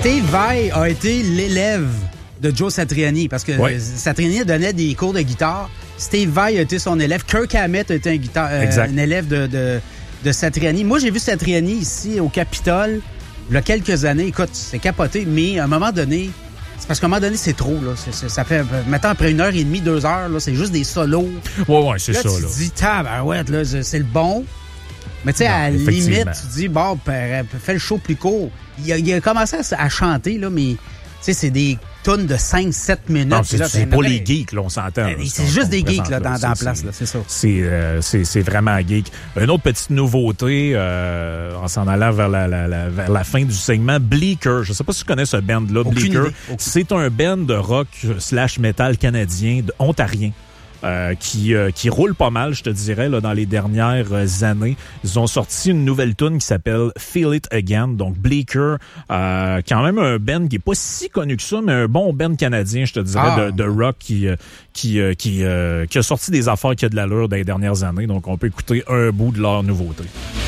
Steve Vai a été l'élève de Joe Satriani, parce que Satriani donnait des cours de guitare. Steve Vai a été son élève. Kirk Hammett a été un élève de Satriani. Moi, j'ai vu Satriani ici au Capitole il y a quelques années. Écoute, c'est capoté, mais à un moment donné, c'est parce qu'à un moment donné, c'est trop. Là. Ça fait, maintenant, après 1h30, 2 heures, là, c'est juste des solos. Ouais, c'est là, ça. Tu te dis, tabarouette, là, c'est le bon. Mais tu sais, à la limite, tu te dis, bon, fais le show plus court. Il a commencé à chanter, là, mais tu sais, c'est des tunes de 5-7 minutes. Non, c'est pas les geeks, là, on s'entend. C'est juste des geeks là, dans la place, là, c'est ça. C'est vraiment geek. Une autre petite nouveauté, en s'en allant vers la fin du segment, Bleecker. Je sais pas si tu connais ce band-là, Bleecker. C'est un band de rock / metal canadien, ontarien. Qui roule pas mal, je te dirais, là, dans les dernières années. Ils ont sorti une nouvelle tune qui s'appelle Feel It Again, donc Bleecker, quand même un band qui est pas si connu que ça, mais un bon band canadien, je te dirais, de rock qui a sorti des affaires qui a de l'allure dans les dernières années, donc on peut écouter un bout de leur nouveauté.